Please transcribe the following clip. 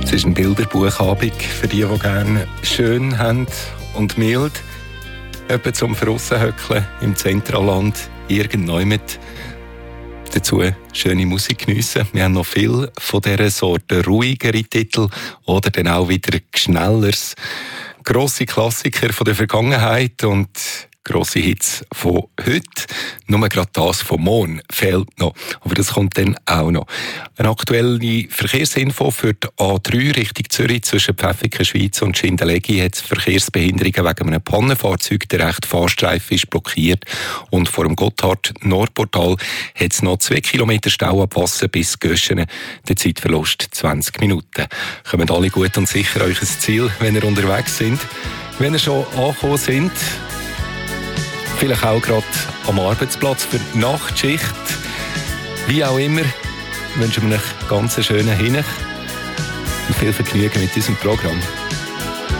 Es ist ein Bilderbuchabend für die gerne schön haben und mild. Etwa zum Verrussenhöckeln im Zentralland, irgendjemand. Dazu schöne Musik geniessen. Wir haben noch viel von dieser Sorte ruhigere Titel oder dann auch wieder schnelleres. Grosse Klassiker von der Vergangenheit und grosse Hits von heute. Nur gerade das von morgen fehlt noch. Aber das kommt dann auch noch. Eine aktuelle Verkehrsinfo für die A3 Richtung Zürich zwischen Pfäffiken, Schweiz und Schindellegi hat es Verkehrsbehinderungen wegen einem Pannenfahrzeug. Der rechte Fahrstreifen ist blockiert. Und vor dem Gotthard-Nordportal hat es noch 2 Kilometer Stau ab Wasser bis Göschenen. Der Zeitverlust 20 Minuten. Kommt alle gut und sicher euch ein Ziel, wenn ihr unterwegs sind. Wenn ihr schon angekommen sind, vielleicht auch gerade am Arbeitsplatz für die Nachtschicht. Wie auch immer, wünschen wir euch ganz schönen Hinech und viel Vergnügen mit diesem Programm.